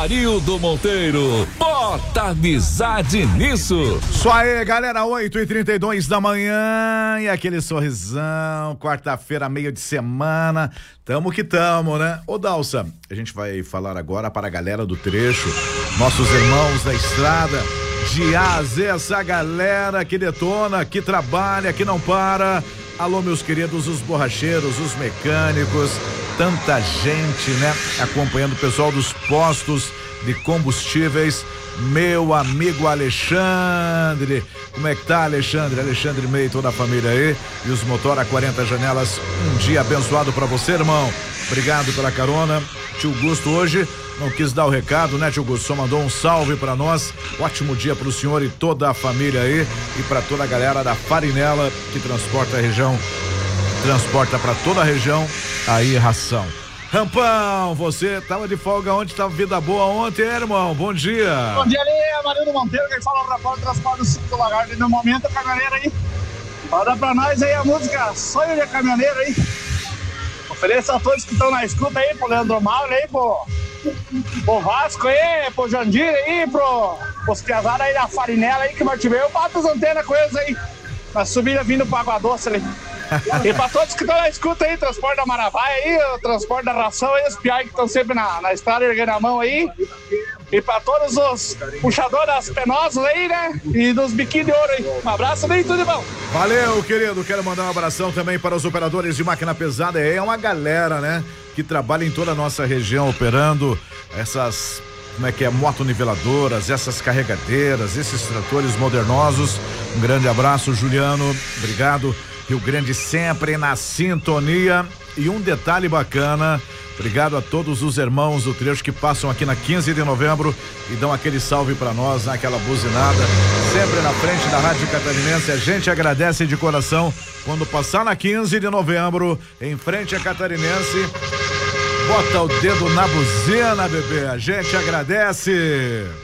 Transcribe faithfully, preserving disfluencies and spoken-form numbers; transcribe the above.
Amarildo Monteiro. Bota amizade nisso. Isso aí, galera, oito e trinta e dois da manhã e aquele sorrisão, quarta-feira, meio de semana, tamo que tamo, né? Ô Dalsa, a gente vai falar agora para a galera do trecho, nossos irmãos da estrada, de A a Z, essa galera que detona, que trabalha, que não para. Alô, meus queridos, os borracheiros, os mecânicos, tanta gente, né? Acompanhando o pessoal dos postos de combustíveis, meu amigo Alexandre. Como é que tá, Alexandre? Alexandre Meio e toda a família aí. E os Motora quarenta Janelas, um dia abençoado pra você, irmão. Obrigado pela carona. Tio Gusto hoje não quis dar o recado, né, tio Gusto? Só mandou um salve pra nós. Ótimo dia pro senhor e toda a família aí. E pra toda a galera da Farinella que transporta a região, transporta pra toda a região aí ração. Rampão, você tava de folga ontem, tava vida boa ontem, irmão? Bom dia. Bom dia, ali, Amarildo Monteiro, quem fala o Rafael, transporte do Cinco Lagarto. E no momento, a caminhoneira aí, manda pra nós aí a música Sonho de Caminhoneiro aí. Ofereço a todos que estão na escuta aí, pro Leandro Mauro aí, pro, pro Vasco aí, pro Jandir aí, pro, pros piazados aí da Farinella aí, que Martimeu, eu bato as antenas com eles aí, na subida vindo pro Água Doce ali. E pra todos que estão na escuta aí, transporte da Maravaia aí, o transporte da ração aí, os piais que estão sempre na, na estrada erguendo a mão aí. E pra todos os puxadores das penosas aí, né? E dos biquinhos de ouro aí. Um abraço bem, tudo de bom. Valeu, querido. Quero mandar um abração também para os operadores de máquina pesada. É uma galera, né? Que trabalha em toda a nossa região operando essas, como é que é, motoniveladoras, essas carregadeiras, esses tratores modernosos. Um grande abraço, Juliano. Obrigado. Rio Grande sempre na sintonia. E um detalhe bacana, obrigado a todos os irmãos do trecho que passam aqui na quinze de novembro e dão aquele salve pra nós, naquela buzinada, sempre na frente da Rádio Catarinense. A gente agradece de coração quando passar na quinze de novembro, em frente à Catarinense. Bota o dedo na buzina, bebê. A gente agradece.